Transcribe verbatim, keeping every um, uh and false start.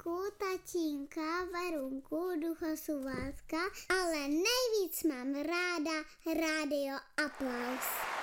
maminku, tatínka, Verunku, Ducha Suvátka, ale nejvíc mám ráda Rádio Aplaus.